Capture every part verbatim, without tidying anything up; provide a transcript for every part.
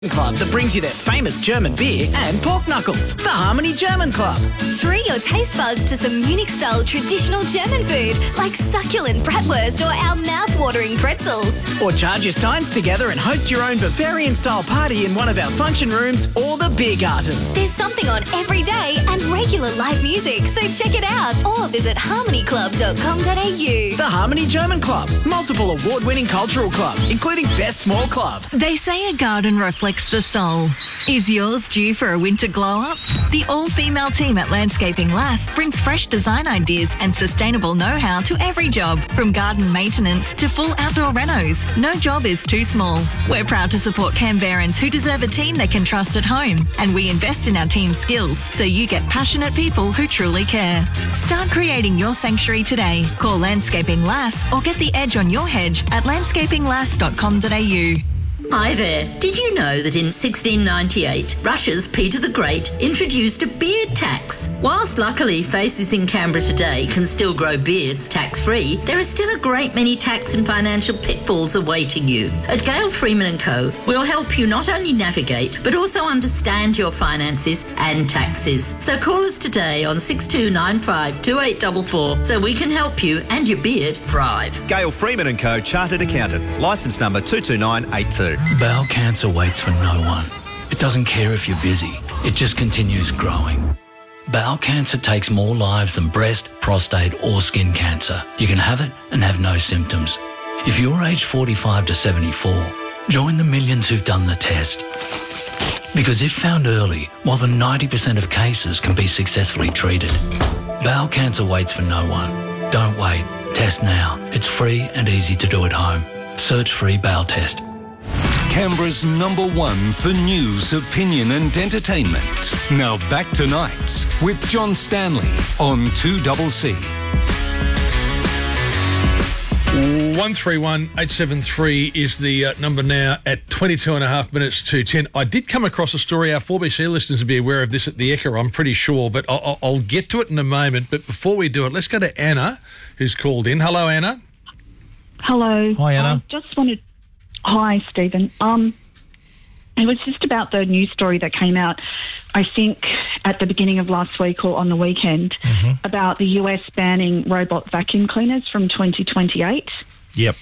Club that brings you their famous German beer and pork knuckles. The Harmony German Club. Treat your taste buds to some Munich-style traditional German food like succulent bratwurst or our mouth-watering pretzels. Or charge your steins together and host your own Bavarian-style party in one of our function rooms or the beer garden. There's something on every day and regular live music, so check it out or visit harmony club dot com dot a u. The Harmony German Club. Multiple award-winning cultural club, including Best Small Club. They say a garden reflects the soul. Is yours due for a winter glow-up? The all-female team at Landscaping Lass brings fresh design ideas and sustainable know-how to every job, from garden maintenance to full outdoor renos. No job is too small. We're proud to support Canberrans who deserve a team they can trust at home, and we invest in our team's skills so you get passionate people who truly care. Start creating your sanctuary today. Call Landscaping Lass or get the edge on your hedge at landscaping lass dot com dot a u. Hi there. Did you know that in sixteen ninety-eight, Russia's Peter the Great introduced a beard tax? Whilst luckily faces in Canberra today can still grow beards tax-free, there are still a great many tax and financial pitfalls awaiting you. At Gale Freeman and Co, we'll help you not only navigate, but also understand your finances and taxes. So call us today on six two nine five, two eight four four so we can help you and your beard thrive. Gale Freeman and Co, Chartered Accountant, licence number two two nine eight two. Bowel cancer waits for no one. It doesn't care if you're busy. It just continues growing. Bowel cancer takes more lives than breast, prostate or skin cancer. You can have it and have no symptoms. If you're aged forty-five to seventy-four, join the millions who've done the test. Because if found early, more than ninety percent of cases can be successfully treated. Bowel cancer waits for no one. Don't wait. Test now. It's free and easy to do at home. Search free bowel test. Canberra's number one for news, opinion and entertainment. Now back to Nights with John Stanley on two C C. one three one eight seven three is the uh, number now at twenty-two and a half minutes to ten. I did come across a story. Our four B C listeners will be aware of this at the Echo, I'm pretty sure, but I'll, I'll get to it in a moment. But before we do it, let's go to Anna, who's called in. Hello, Anna. Hello. Hi, Anna. I just wanted... Hi, Stephen. Um, it was just about the news story that came out, I think, at the beginning of last week or on the weekend, mm-hmm. about the U S banning robot vacuum cleaners from twenty twenty-eight. Yep.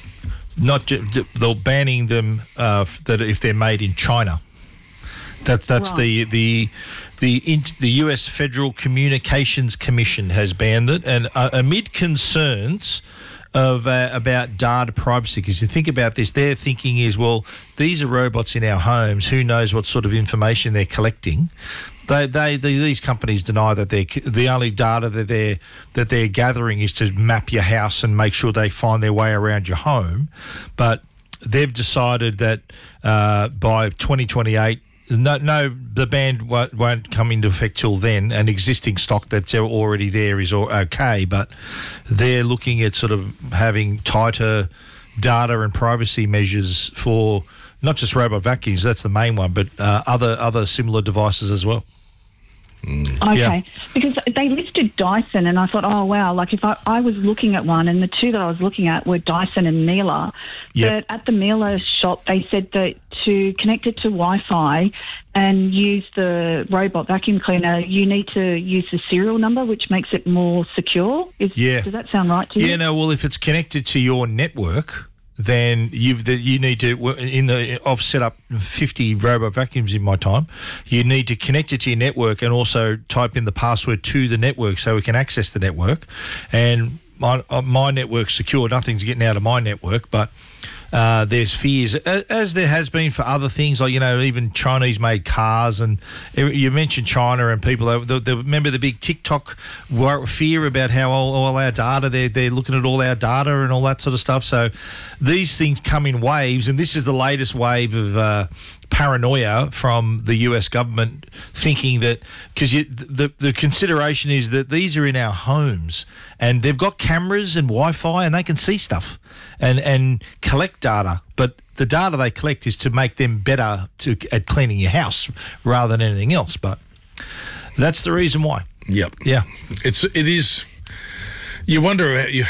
Not ju- they're banning them uh, that if they're made in China. That's that's right. the the the in, the U S Federal Communications Commission has banned it, and uh, amid concerns of uh, about data privacy, because you think about this, their thinking is, well, these are robots in our homes. Who knows what sort of information they're collecting? They, they, they these companies deny that they the only data that they're that they're gathering is to map your house and make sure they find their way around your home. But they've decided that uh, by twenty twenty-eight. No, no, the ban won't, won't come into effect till then, and existing stock that's already there is okay, but they're looking at sort of having tighter data and privacy measures for not just robot vacuums, that's the main one, but uh, other other similar devices as well. Mm. Okay, yeah. Because they listed Dyson, and I thought, oh, wow, like if I, I was looking at one, and the two that I was looking at were Dyson and Miele, yep. but at the Miele shop, they said that to connect it to Wi-Fi and use the robot vacuum cleaner, you need to use the serial number, which makes it more secure. Is, yeah. Does that sound right to you? Yeah, no, well, if it's connected to your network, then you've the, you need to in the I've set up fifty robot vacuums in my time. You need to connect it to your network and also type in the password to the network so we can access the network. And my my network's secure. Nothing's getting out of my network, but uh, there's fears, as there has been for other things, like, you know, even Chinese-made cars. And you mentioned China and people. They, they, remember the big TikTok fear about how all, all our data, they're, they're looking at all our data and all that sort of stuff. So these things come in waves, and this is the latest wave of uh, paranoia from the U S government, thinking that because the the consideration is that these are in our homes and they've got cameras and Wi-Fi and they can see stuff and and collect data, but the data they collect is to make them better to at cleaning your house rather than anything else. But that's the reason why. Yep. Yeah. It's it is. You wonder. You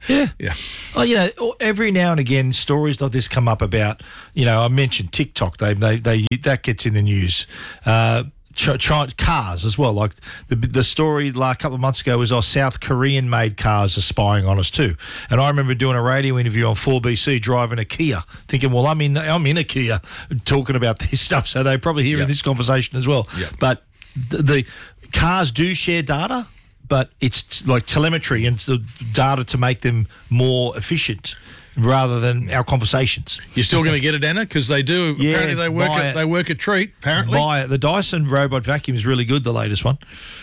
Yeah. Yeah. Oh, you know, every now and again, stories like this come up about, you know, I mentioned TikTok. They, they, they that gets in the news. Uh, Try, try, cars as well. Like the the story like a couple of months ago was our South Korean made cars are spying on us too. And I remember doing a radio interview on four B C driving a Kia, thinking, well, I'm in I'm in a Kia talking about this stuff, so they're probably hearing Yep. this conversation as well. Yep. But the, the cars do share data, but it's like telemetry and the data to make them more efficient, rather than our conversations. You're still going to get it, Anna, because they do. Yeah, apparently, they work. buy A, it. they work a treat. Apparently, Buy it. The Dyson robot vacuum is really good, the latest one.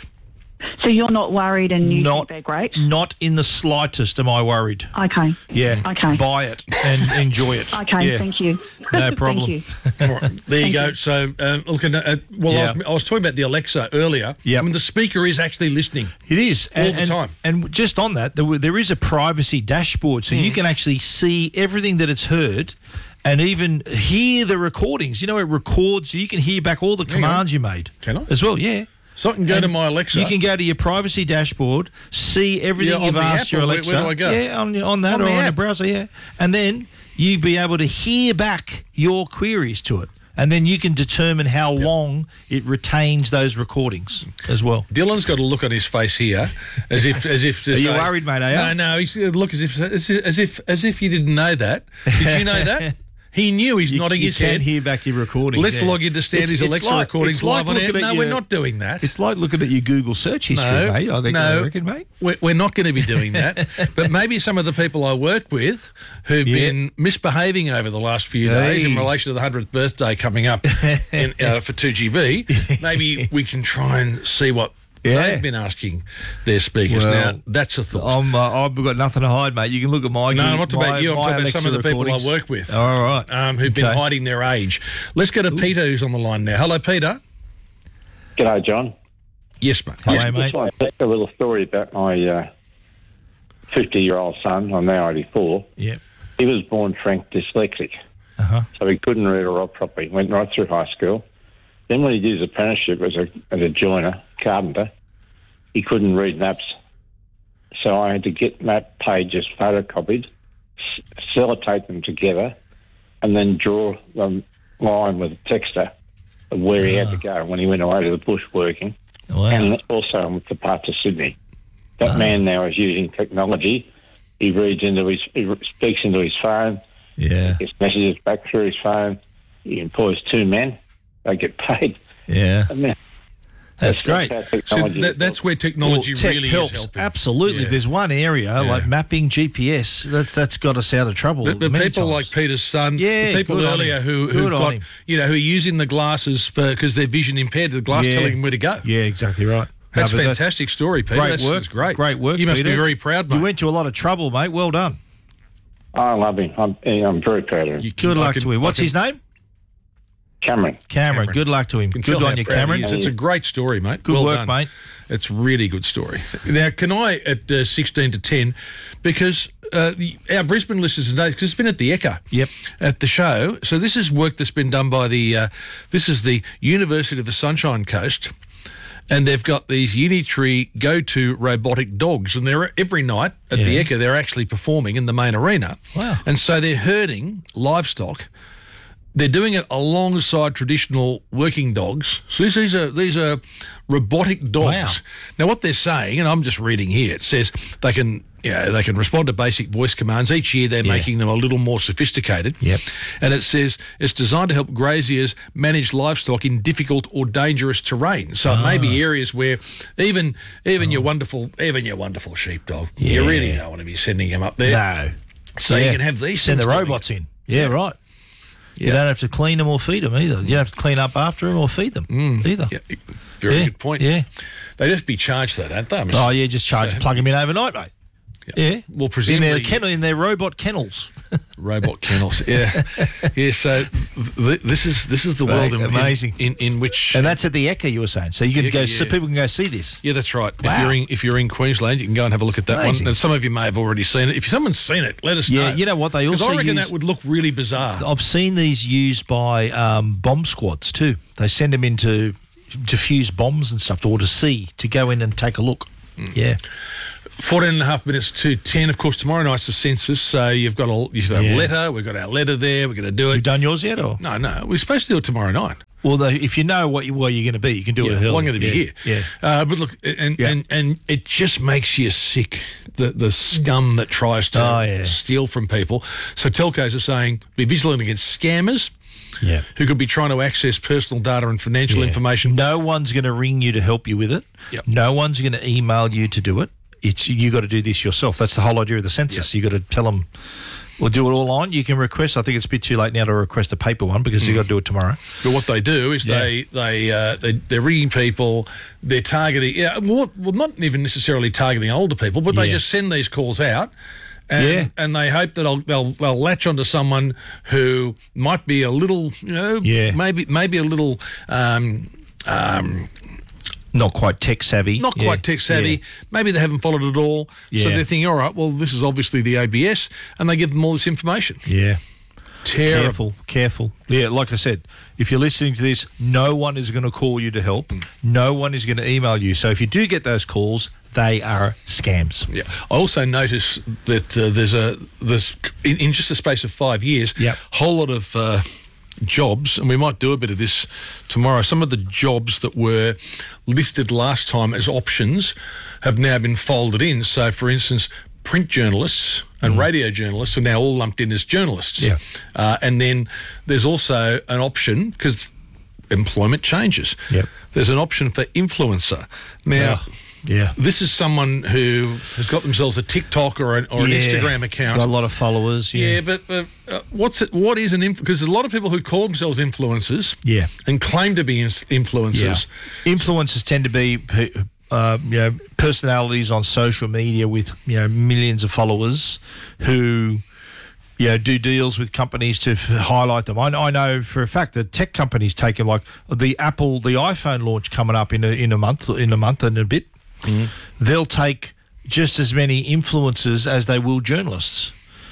So you're not worried and you Not- think they're great? Not in the slightest am I worried. Okay. Yeah. Okay. Buy it and enjoy it. Okay, Yeah. thank you. No problem. Thank you. All right, there you Thank go. you. So, uh, looking at uh, well, Yeah. I, was, I was talking about the Alexa earlier. Yep. I mean, the speaker is actually listening. It is. All and, the and- time. And just on that, there, there is a privacy dashboard, so you can actually see everything that it's heard and even hear the recordings. You know, it records, so you can hear back all the you commands you made. Can I? As well, yeah. So I can go And to my Alexa. You can go to your privacy dashboard, see everything Yeah, on you've the asked app, your or where- Alexa. where do I go? Yeah, on, on that On or the on the app. browser, yeah. And then you be able to hear back your queries to it. And then you can determine how long it retains those recordings as well. Dylan's got a look on his face here, as if as if. To Are you say- worried, mate, are you? No, no. He's uh, look as if as if as if, as if you didn't know that. Did you know that? He knew. He's You, nodding you his can head. hear back your recordings. Let's yeah. log into Stanley's It's- it's Alexa like- recordings it's like live on air. looking at No, your- we're not doing that. It's like looking at your Google search history, no, mate. I think no, I reckon, mate. We're, we're not going to be doing that. But maybe some of the people I work with who've Yeah. been misbehaving over the last few days Hey. in relation to the hundredth birthday coming up in, uh, for two G B, maybe we can try and see what Yeah. they've been asking their speakers. Well, now, that's a thought. I'm, uh, I've got nothing to hide, mate. You can look at my. No, I'm not talking my- about you. I'm my talking about some Alexa of the people I recordings. work with. All right. Um, who've been Okay. hiding their age. Let's go to Peter, who's on the line now. Hello, Peter. G'day, John. Yes, mate. Hello, I mate. just want to tell a little story about my uh, fifty-year-old son. I'm now eighty-four. Yeah. He was born frank dyslexic, Uh-huh. so he couldn't read or write properly. Went right through high school. Then when he did his apprenticeship as a as a joiner, carpenter, he couldn't read maps. So I had to get map pages photocopied, s- sellotape them together, and then draw the line with a texter of where he had to go when he went away to the bush working. Wow. And also with the parts of Sydney. That man now is using technology. He reads into his, he speaks into his phone, Yeah. gets messages back through his phone. He employs two men. They get paid. Yeah. I mean, That's great. how So technology that, that's where technology Well, tech really helps. is helping. Absolutely. Yeah. There's one area Yeah. like mapping G P S that's that's got us out of trouble. But, but many people times. like Peter's son, Yeah, the people good on earlier him. who, Good who've on got, him. you know, who are using the glasses because they're vision impaired, the glass Yeah. telling them where to go. Yeah, exactly right. That's No, but fantastic story, Peter. Great that's, work. That's great. Great work. You must Peter. be very proud, mate. You went to a lot of trouble, mate. Well done. I love him. I'm, I'm very proud of him. You can- Good I luck can- to him. I What's can- his name? Cameron. Cameron. Cameron. Good luck to him. can Good tell on how you, proud he Cameron. is. It's a great story, mate. Good well work, done. mate. It's really good story. Now, can I, at uh, sixteen to ten, because uh, the, our Brisbane listeners know, because it's been at the Ekka Yep. at the show, so this is work that's been done by the, uh, this is the University of the Sunshine Coast, and they've got these Unitree go-to robotic dogs, and they're every night at the Yeah. Ekka, they're actually performing in the main arena. Wow. And so they're herding livestock. They're doing it alongside traditional working dogs. So these, these are these are robotic dogs. Wow. Now, what they're saying, and I'm just reading here, it says they can, you know, they can respond to basic voice commands. Each year, they're Yeah. making them a little more sophisticated. Yep. And it says it's designed to help graziers manage livestock in difficult or dangerous terrain. So it may Ah. be areas where even even your wonderful even your wonderful sheepdog, you Yeah. really don't want to be sending him up there. No. So Yeah. you can have these Send the things doing robots it. in. Yeah, right. You Yeah. don't have to clean them or feed them either. You don't have to clean up after them or feed them either. Yeah, very Yeah, good point. yeah. They'd have to be charged though, don't they? I'm Oh, yeah, just charge, So- plug them in overnight, mate. Yeah. Well, In presumably their, kennel, in their robot kennels. robot kennels. Yeah, yeah. So th- this is this is the world in, Amazing. in, in, in which. And that's at the Ekka, you were saying. So you can Ekka, go, so yeah. people can go see this. yeah, that's right. If Wow. you're in if you're in Queensland, you can go and have a look at that Amazing. one. And some of you may have already seen it. If someone's seen it, let us Yeah, know. you know what, they 'Cause also I reckon use- that would look really bizarre. I've seen these used by um, bomb squads too. They send them in to defuse bombs and stuff, or to see, to go in and take a look. Mm. Yeah. fourteen and a half minutes to ten. Of course, tomorrow night's the census, so you've got a, you've got Yeah. a letter. We've got our letter there. We're going to do it. You've done yours yet? Or? No, no. We're supposed to do it tomorrow night. Well, though, if you know what you, where you're going to be, you can do Yeah, it early. well, I'm going to be yeah. here. Yeah. Uh, but look, and, and and it just makes you sick, the the scum that tries to Oh, yeah. steal from people. So telcos are saying, be vigilant against scammers Yeah. who could be trying to access personal data and financial Yeah. information. No one's going to ring you to help you with it. Yep. No one's going to email you to do it. It's you got to do this yourself. That's the whole idea of the census. You got to tell them. We'll do it all on. You can request. I think it's a bit too late now to request a paper one because Mm. you've got to do it tomorrow. But what they do is Yeah. they they uh, they they're ringing people. They're targeting. Yeah, well, well, not even necessarily targeting older people, but they Yeah. just send these calls out. And, Yeah. and they hope that they'll, they'll they'll latch onto someone who might be a little, you know, Yeah. maybe maybe a little, um, um, Not quite tech savvy. not Yeah. quite tech savvy. Yeah. Maybe they haven't followed it all, so Yeah. they're thinking, all right, well, this is obviously the A B S, and they give them all this information. Yeah. Terrible. Careful, careful. Yeah, like I said, if you're listening to this, no one is going to call you to help. No one is going to email you. So if you do get those calls, they are scams. Yeah. I also notice that uh, there's a there's in, in just the space of five years, Yep. whole lot of uh, jobs, and we might do a bit of this tomorrow. Some of the jobs that were listed last time as options have now been folded in. So, for instance, print journalists and radio journalists are now all lumped in as journalists. Yeah. Uh, and then there's also an option because employment changes. Yep. There's an option for influencer now. Oh, yeah. This is someone who has got themselves a TikTok or an, or an Yeah. Instagram account. Got a lot of followers. Yeah. Yeah, but, but uh, what's it? What is an influencer? Because there's a lot of people who call themselves influencers, Yeah. and claim to be ins- influencers. Yeah. Influencers tend to be uh, you know, personalities on social media with you know millions of followers who you know, do deals with companies to f- highlight them. I, I know for a fact that tech companies take it, like the Apple, the iPhone launch coming up in a in a month, in a month and a bit. Mm. They'll take just as many influencers as they will journalists.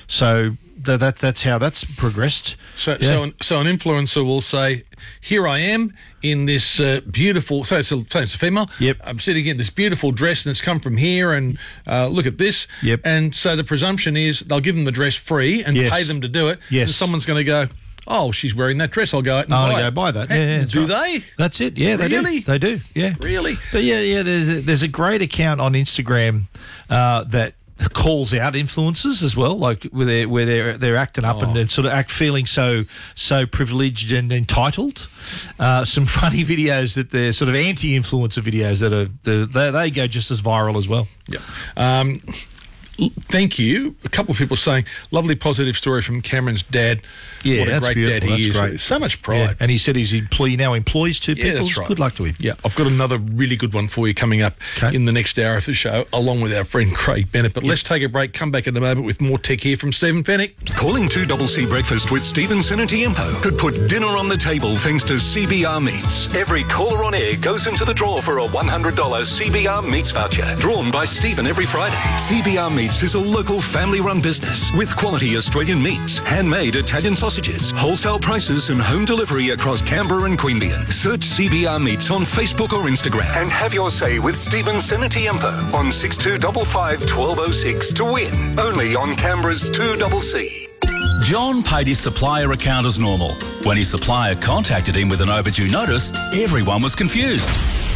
So that, that that's how that's progressed. So, Yeah. so, an, so an influencer will say, "Here I am in this uh, beautiful." So it's, a, so it's a female. Yep. I'm sitting in this beautiful dress, and it's come from here. And uh, look at this. Yep. And so the presumption is they'll give them the dress free and Yes. pay them to do it. Yes. And someone's going to go, "Oh, she's wearing that dress. I'll go out and I'll buy go it." buy that. Hey, Yeah, yeah, that's do right. they? That's it. Yeah, they Really? do. They do. Yeah. Really? But yeah, yeah. There's a, there's a great account on Instagram uh, that calls out influencers as well, like where they're where they're they're acting up Oh. and, and sort of act feeling so so privileged and entitled. Uh, some funny videos that they're sort of anti-influencer videos that are the, they they go just as viral as well. Yeah. Um, l- thank you. A couple of people saying, lovely positive story from Cameron's dad. Yeah, what a that's great beautiful. dad he That's is. great. So much pride. Yeah. And he said he's employee now employs two Yeah, people. that's right. Good luck to him. Yeah, I've got another really good one for you coming up Okay. in the next hour of the show, along with our friend Craig Bennett. But let's take a break, come back in a moment with more tech here from Stephen Fennick. Calling two C C Breakfast with Stephen Senatiempo could put dinner on the table thanks to C B R Meats. Every caller on air goes into the draw for a one hundred dollars C B R Meats voucher, drawn by Stephen every Friday. C B R Meats is a local family-run business with quality Australian meats, handmade Italian sausages, wholesale prices and home delivery across Canberra and Queanbeyan. Search C B R Meats on Facebook or Instagram and have your say with Stephen Senatiempo on six two five five, one two zero six to win. Only on Canberra's two C C. John paid his supplier account as normal. When his supplier contacted him with an overdue notice, everyone was confused.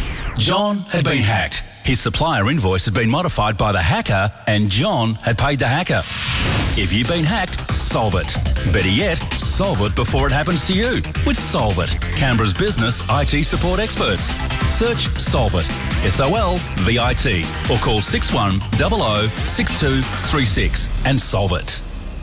John had been hacked. His supplier invoice had been modified by the hacker, and John had paid the hacker. If you've been hacked, solve it. Better yet, solve it before it happens to you with Solve It, Canberra's business I T support experts. Search Solve It, S O L V I T, or call six one zero zero six two three six and solve it.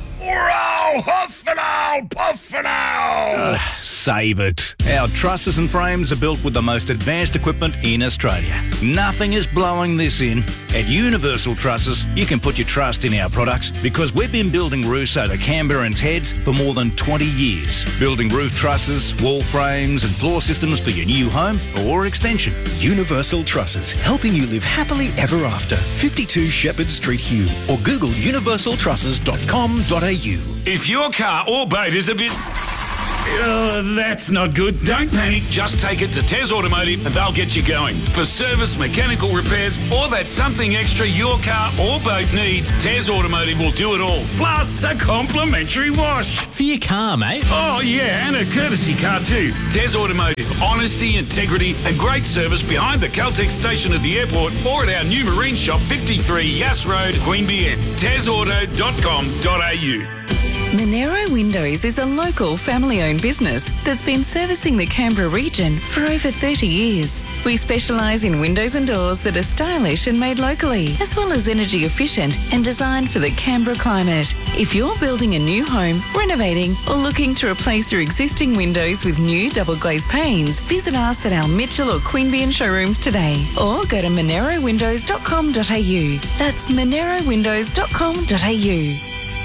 Hurrah! Huff and owl! Puff and owl! Save it. Our trusses and frames are built with the most advanced equipment in Australia. Nothing is blowing this in. At Universal Trusses, you can put your trust in our products because we've been building roofs over Canberrans' heads for more than twenty years. Building roof trusses, wall frames and floor systems for your new home or extension. Universal Trusses, helping you live happily ever after. fifty-two Shepherd Street, Hume, or Google universal trusses dot com dot a u. If your car or boat is a bit Oh, that's not good. Don't panic. Just take it to Tez Automotive and they'll get you going. For service, mechanical repairs, or that something extra your car or boat needs, Tez Automotive will do it all. Plus a complimentary wash. For your car, mate. Oh, yeah, and a courtesy car too. Tez Automotive. Honesty, integrity and great service behind the Caltex station at the airport or at our new marine shop, fifty-three Yass Road, Queanbeyan. tez auto dot com dot a u. Monero Windows is a local family-owned business that's been servicing the Canberra region for over thirty years. We specialise in windows and doors that are stylish and made locally, as well as energy efficient and designed for the Canberra climate. If you're building a new home, renovating or looking to replace your existing windows with new double glazed panes, visit us at our Mitchell or Queanbeyan showrooms today or go to monero windows dot com dot a u. That's monero windows dot com dot a u.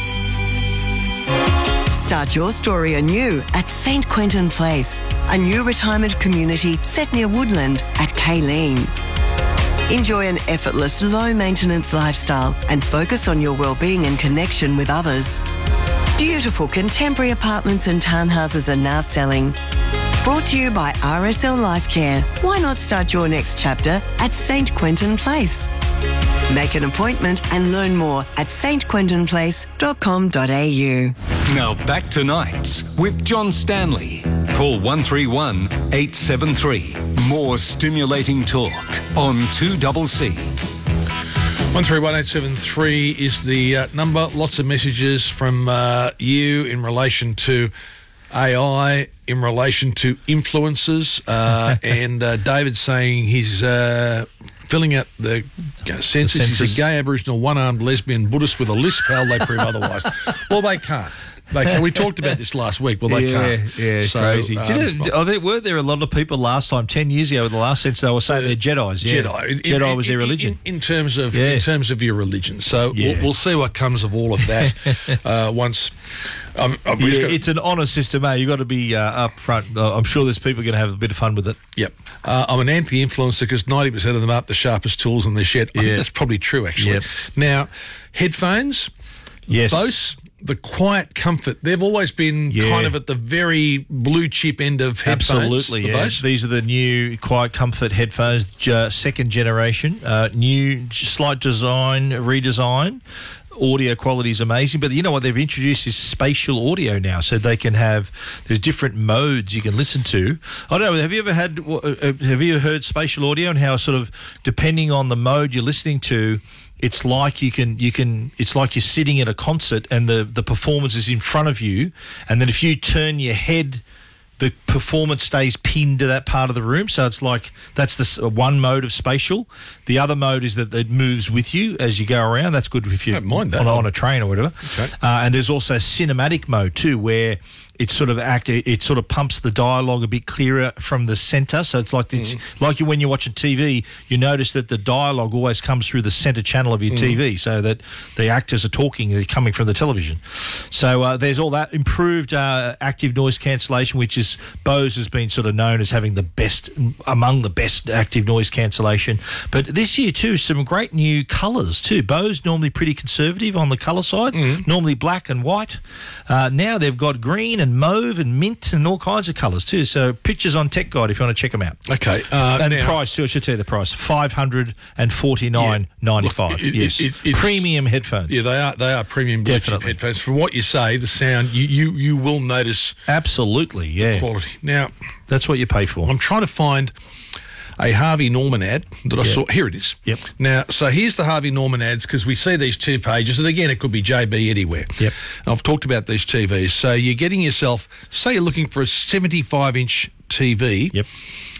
Start your story anew at Saint Quentin Place, a new retirement community set near Woodland at Kayleen. Enjoy an effortless, low-maintenance lifestyle and focus on your well-being and connection with others. Beautiful contemporary apartments and townhouses are now selling. Brought to you by R S L Life Care. Why not start your next chapter at Saint Quentin Place? Make an appointment and learn more at saint quentin place dot com dot a u. Now back to Nights with John Stanley. Call one three one, eight seven three. More stimulating talk on two C C. one three one eight seven three is the uh, number. Lots of messages from uh, you in relation to A I, in relation to influencers, uh, and uh, David's saying he's uh, filling out the uh, census. The He's census. a gay Aboriginal one-armed lesbian Buddhist with a lisp. How they prove otherwise? Well, they can't. They can. We talked about this last week. Well, they yeah, can't. Yeah, So, crazy. um, Do you know, oh, there, were there a lot of people last time, ten years ago, the last census, they were saying they're Jedis. Yeah. Jedi. In- Jedi in- was their in- religion. In, in terms of Yeah. in terms of your religion. So Yeah. we'll, we'll see what comes of all of that uh, once. Um, I've Yeah, just got- it's an honour system, eh? You've got to be uh, up front. Uh, I'm sure there's people going to have a bit of fun with it. Yep. Uh, I'm an anti-influencer because ninety percent of them aren't the sharpest tools in their shed. I Yeah. think that's probably true, actually. Yep. Now, headphones, Yes. Bose, the Quiet Comfort, they've always been Yeah. kind of at the very blue chip end of headphones. Absolutely, the yeah. Bose. These are the new Quiet Comfort headphones, j- second generation, uh, new slight design, redesign. Audio quality is amazing, but you know what they've introduced is spatial audio now, so they can have there's different modes you can listen to. I don't know. Have you ever had? uh, Have you heard spatial audio and how sort of depending on the mode you're listening to, it's like you can you can it's like you're sitting at a concert and the the performance is in front of you, and then if you turn your head, the performance stays pinned to that part of the room. So it's like that's the s- one mode of spatial. The other mode is that it moves with you as you go around. That's good if you're Don't mind that. on, a- on a train or whatever. Okay. Uh, and there's also cinematic mode too, where it sort of act it, it sort of pumps the dialogue a bit clearer from the centre. So it's like it's like you, when you're watching T V, you notice that the dialogue always comes through the centre channel of your T V, so that the actors are talking, they're coming from the television. So uh, there's all that improved uh, active noise cancellation, which is Bose has been sort of known as having the best among the best active noise cancellation. But this year too, some great new colours too. Bose normally pretty conservative on the colour side, normally black and white. Uh, now they've got green and mauve and mint and all kinds of colours too. So pictures on Tech Guide if you want to check them out. Okay. Uh, and now- price too, I should tell you the price, five hundred forty-nine ninety-five. Look, it- Yes, it- it- it's- premium headphones. Yeah, they are. They are premium blue chip Definitely. headphones. From what you say, the sound you you, you will notice Absolutely, yeah. quality. Now, that's what you pay for. I'm trying to find a Harvey Norman ad that I Yeah. saw. Here it is. Yep. Now, so here's the Harvey Norman ads because we see these two pages, and again, it could be J B anywhere. Yep. And I've talked about these T Vs. So you're getting yourself, say you're looking for a seventy-five inch T V. Yep.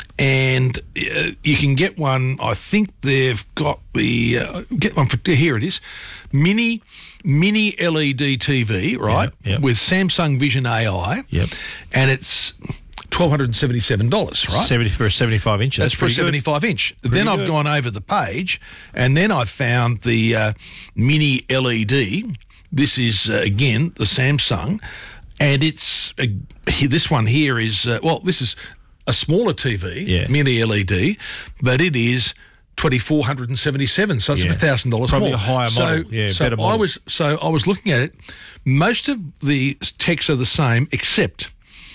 And uh, you can get one. I think they've got the uh, get one for here. It is mini mini L E D T V, right? Yep, yep. With Samsung Vision A I. Yep. And it's twelve hundred and seventy-seven dollars, right? seventy for a seventy-five inch. That's, for a pretty good. seventy-five inch. Then I've good. gone over the page, and then I found the uh, mini L E D. This is uh, again the Samsung, and it's uh, this one here is uh, well, this is a smaller T V, Yeah. mini L E D, but it is twenty-four hundred and seventy-seven. So it's Yeah. a thousand dollars more. Probably a higher so, model. Yeah, so better model. I was so I was looking at it. Most of the texts are the same, except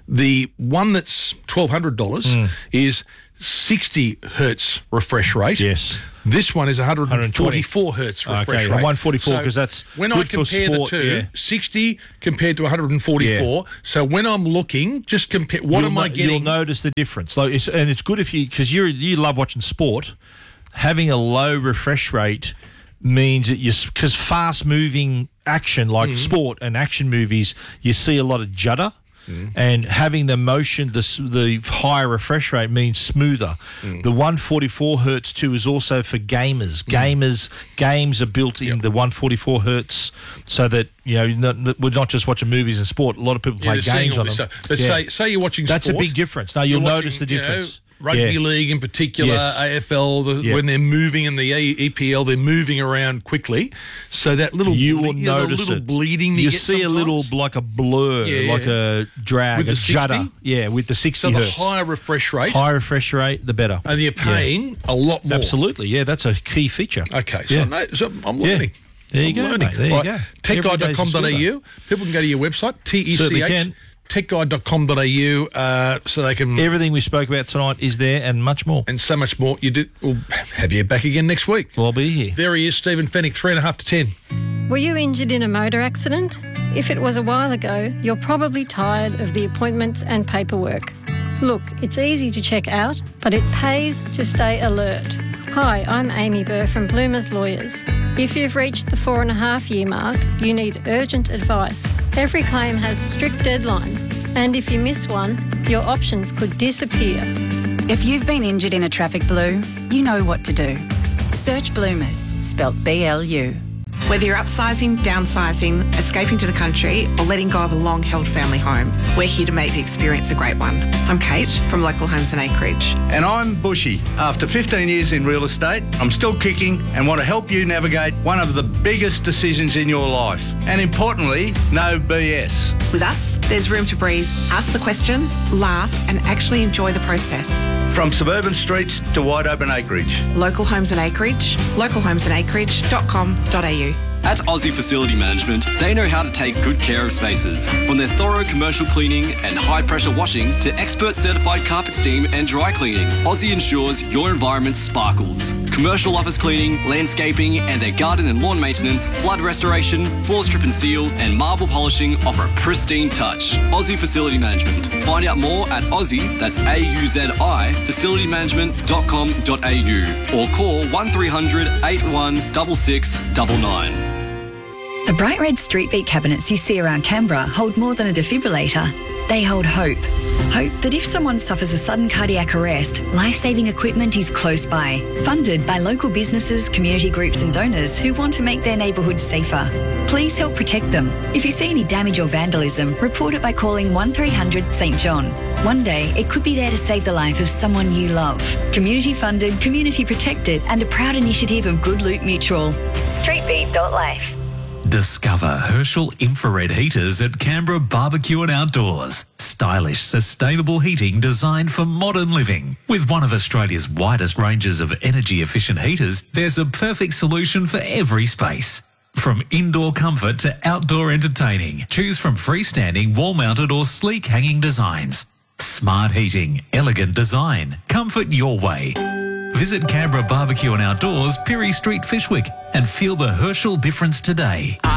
The one that's twelve hundred dollars Mm. is sixty hertz refresh rate. Yes. This one is one hundred forty-four hertz refresh Okay, rate. one forty-four, 'cause that's when good I for compare sport, the two, yeah. sixty compared to one hundred forty-four. So when I'm looking, just compare. What You'll am I no- getting? You'll notice the difference. Like, it's, and it's good if you, because you you love watching sport, having a low refresh rate means that you, because fast moving action like Mm-hmm. sport and action movies, you see a lot of judder. Mm. And having the motion, the s- the higher refresh rate means smoother. Mm. The one forty-four hertz too is also for gamers. Gamers games are built in the one forty-four hertz, so that you know not, we're not just watching movies and sport. A lot of people Yeah, play they're seeing games all on this them. stuff. But Yeah. say, say you're watching That's sport. a big difference. No, you'll You're notice watching, the you know, difference. Rugby Yeah. league in particular, Yes. A F L, the, Yeah. when they're moving in the E P L, they're moving around quickly. So that little You ble- will you know, notice little it. bleeding. You get see a little like a blur, Yeah, like yeah. a drag, With a the sixty? judder. Yeah, with the sixty So the hertz. higher refresh rate, Higher refresh rate, the better. and you're paying a lot more. Absolutely, yeah, that's a key feature. Okay, so, Yeah. no, so I'm Yeah. learning. There you I'm go, learning. mate. There you Right. go. tech guide dot com dot a Every day's a u. People can go to your website, T E C Certainly H, can. tech guide dot com dot a u, uh, so they can... Everything we spoke about tonight is there and much more. And so much more. You do. We'll have you back again next week. Well, I'll be here. There he is, Stephen Fennick, three and a half to ten. Were you injured in a motor accident? If it was a while ago, you're probably tired of the appointments and paperwork. Look, it's easy to check out, but it pays to stay alert. Hi, I'm Amy Burr from Bloomers Lawyers. If you've reached the four and a half year mark, you need urgent advice. Every claim has strict deadlines, and if you miss one, your options could disappear. If you've been injured in a traffic blue, you know what to do. Search Bloomers, spelt B L U. Whether you're upsizing, downsizing, escaping to the country, or letting go of a long-held family home, we're here to make the experience a great one. I'm Kate from Local Homes and Acreage. And I'm Bushy. After fifteen years in real estate, I'm still kicking and want to help you navigate one of the biggest decisions in your life. And importantly, no B S. With us, there's room to breathe, ask the questions, laugh, and actually enjoy the process. From suburban streets to wide open acreage. Local Homes and Acreage, local homes and acreage dot com dot a u. At Aussie Facility Management, they know how to take good care of spaces. From their thorough commercial cleaning and high-pressure washing to expert certified carpet steam and dry cleaning, Aussie ensures your environment sparkles. Commercial office cleaning, landscaping, and their garden and lawn maintenance, flood restoration, floor strip and seal, and marble polishing offer a pristine touch. Aussie Facility Management. Find out more at Aussie, that's A U Z I, facility management dot com dot a u, or call one three hundred, eight one six six nine nine. The bright red street beat cabinets you see around Canberra hold more than a defibrillator. They hold hope. Hope that if someone suffers a sudden cardiac arrest, life-saving equipment is close by. Funded by local businesses, community groups and donors who want to make their neighbourhoods safer. Please help protect them. If you see any damage or vandalism, report it by calling one three hundred St John. One day, it could be there to save the life of someone you love. Community funded, community protected, and a proud initiative of Good Loot Mutual. street beat dot life. Discover Herschel infrared heaters at Canberra Barbecue and Outdoors. Stylish, sustainable heating designed for modern living. With one of Australia's widest ranges of energy-efficient heaters, there's a perfect solution for every space. From indoor comfort to outdoor entertaining, choose from freestanding, wall-mounted or sleek hanging designs. Smart heating, elegant design, comfort your way. Visit Canberra Barbecue and Outdoors, Pirie Street, Fishwick, and feel the Herschel difference today.